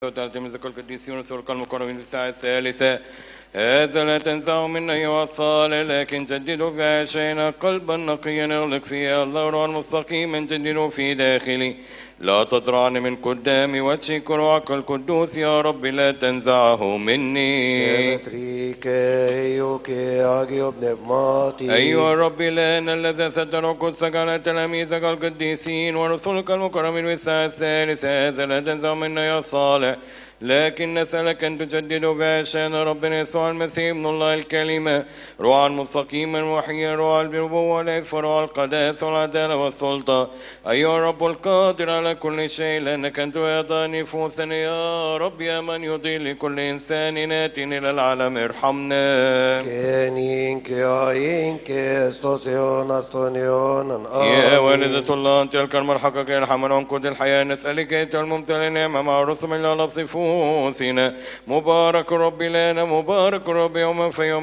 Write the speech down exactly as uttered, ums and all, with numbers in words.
وتلتمس كل القديسين وسرق المقربين في الساعة الثالثة. هذا لا تنزعه منا أيها الصالح، لكن جددوا في عيشنا قلبا نقيا اغلق فيه الله روحا مستقيما جددوا في داخلي. لا تطرعني من قدام وجهك روحك القدوس يا رب لا تنزعه مني. أيها الرب إلهنا الذي ستر قدسك على تلاميذك القديسين ورسولك المكرمين في الساعة الثالثة، هذا لا تنزع منا يا صالح، لكن نسألك أن تجدد بعشان ربنا يسوع المسيح ابن الله الكلمة روحا مستقيما وحيا روح النبوة والعفة روح القداسة والعدالة والسلطة. أيها الرب القادر على كل شيء، لأنك أنت يضع نفوسنا يا رب يا من يضي لكل إنسان آت إلى العالم ارحمنا. يا والدة الله أنت الكرم الحقيقي يا الحمل عنقود الحياة، نسألك أنت الممتلئ نعمة مع الرسل إلى نفوسنا. مبارك رب لنا مبارك رب يوم في يوم